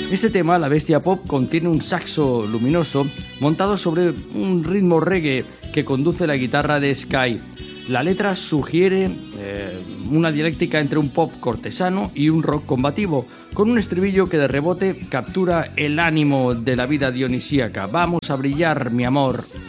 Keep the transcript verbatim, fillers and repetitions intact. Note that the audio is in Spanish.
Este tema, La Bestia Pop, contiene un saxo luminoso montado sobre un ritmo reggae que conduce la guitarra de Sky. La letra sugiere eh, una dialéctica entre un pop cortesano y un rock combativo, con un estribillo que de rebote captura el ánimo de la vida dionisíaca. Vamos a brillar, mi amor.